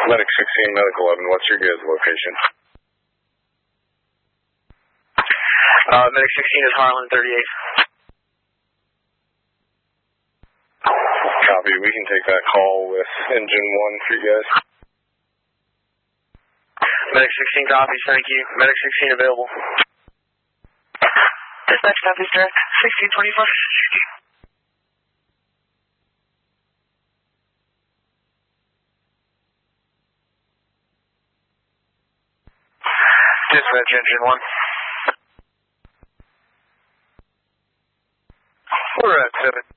Medic 16, Medic 11, what's your guys' location? Medic 16 is Harlan 38. Copy, we can take that call with engine 1 for you guys. Medic 16 copies, thank you. Medic 16 available. Dispatch copies, direct 1624. Dispatch engine 1. We're at 7.